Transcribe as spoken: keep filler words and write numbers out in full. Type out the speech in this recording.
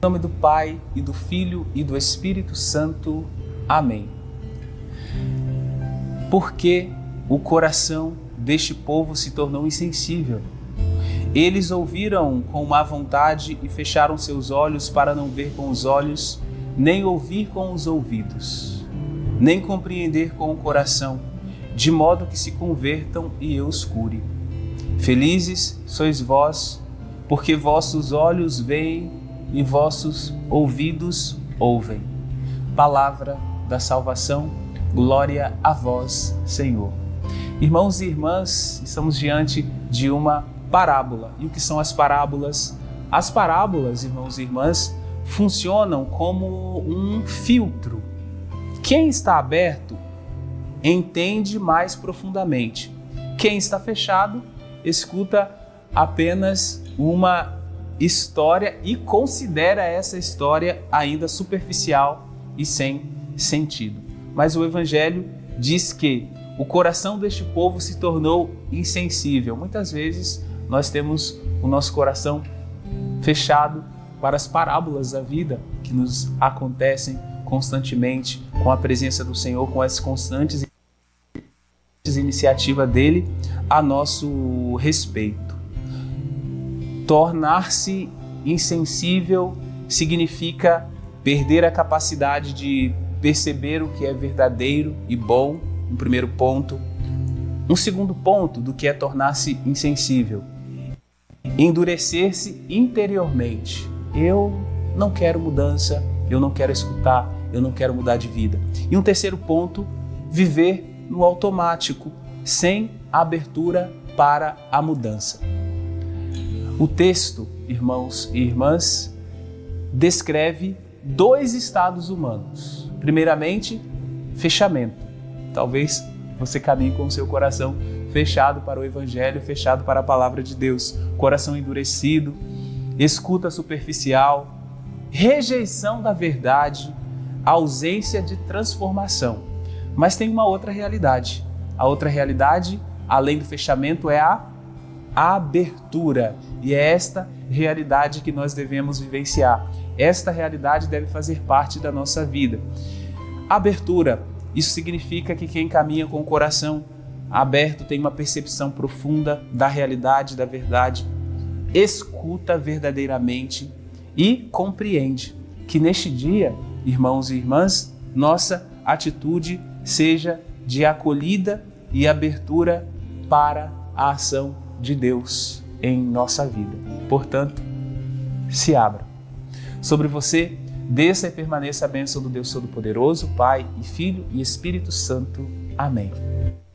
Em nome do Pai, e do Filho, e do Espírito Santo. Amém. Por que o coração deste povo se tornou insensível? Eles ouviram com má vontade e fecharam seus olhos para não ver com os olhos, nem ouvir com os ouvidos, nem compreender com o coração, de modo que se convertam e eu os cure. Felizes sois vós, porque vossos olhos veem e vossos ouvidos ouvem. Palavra da salvação, glória a vós, Senhor. Irmãos e irmãs, estamos diante de uma parábola. E o que são as parábolas? As parábolas, irmãos e irmãs, funcionam como um filtro. Quem está aberto entende mais profundamente. Quem está fechado escuta apenas uma história e considera essa história ainda superficial e sem sentido. Mas o Evangelho diz que o coração deste povo se tornou insensível. Muitas vezes nós temos o nosso coração fechado para as parábolas da vida que nos acontecem constantemente com a presença do Senhor, com as constantes iniciativas dele a nosso respeito. Tornar-se insensível significa perder a capacidade de perceber o que é verdadeiro e bom, um primeiro ponto. Um segundo ponto do que é tornar-se insensível: endurecer-se interiormente. Eu não quero mudança, eu não quero escutar, eu não quero mudar de vida. E um terceiro ponto: viver no automático, sem abertura para a mudança. O texto, irmãos e irmãs, descreve dois estados humanos. Primeiramente, fechamento. Talvez você caminhe com o seu coração fechado para o Evangelho, fechado para a palavra de Deus. Coração endurecido, escuta superficial, rejeição da verdade, ausência de transformação. Mas tem uma outra realidade. A outra realidade, além do fechamento, é a abertura. E é esta realidade que nós devemos vivenciar. Esta realidade deve fazer parte da nossa vida. Abertura, isso significa que quem caminha com o coração aberto tem uma percepção profunda da realidade, da verdade, escuta verdadeiramente e compreende. Que neste dia, irmãos e irmãs, nossa atitude seja de acolhida e abertura para a ação de Deus em nossa vida. Portanto, se abra. Sobre você, desça e permaneça a bênção do Deus Todo-Poderoso, Pai e Filho e Espírito Santo. Amém.